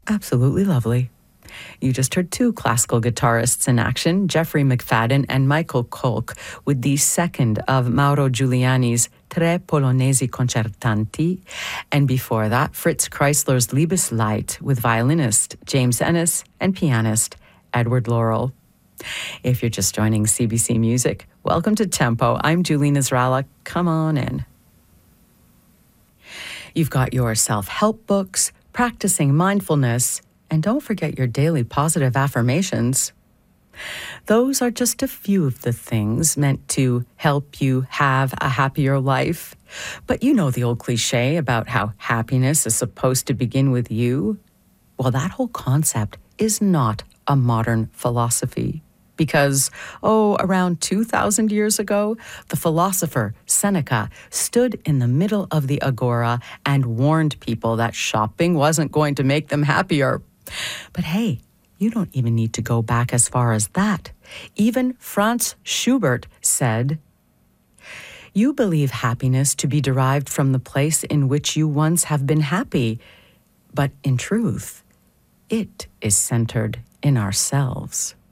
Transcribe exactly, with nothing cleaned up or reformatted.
Absolutely lovely. You just heard two classical guitarists in action, Jeffrey McFadden and Michael Kolk, with the second of Mauro Giuliani's Tre Polonesi Concertanti, and before that, Fritz Kreisler's Liebeslied with violinist James Ennis and pianist Edward Laurel. If you're just joining C B C Music, welcome to Tempo. I'm Julie Nasrallah. Come on in. You've got your self-help books, practicing mindfulness, and don't forget your daily positive affirmations. Those are just a few of the things meant to help you have a happier life. But you know the old cliche about how happiness is supposed to begin with you? Well, that whole concept is not a modern philosophy. Because, oh, around two thousand years ago, the philosopher Seneca stood in the middle of the agora and warned people that shopping wasn't going to make them happier. But hey, you don't even need to go back as far as that. Even Franz Schubert said, "You believe happiness to be derived from the place in which you once have been happy, but in truth, it is centered in ourselves."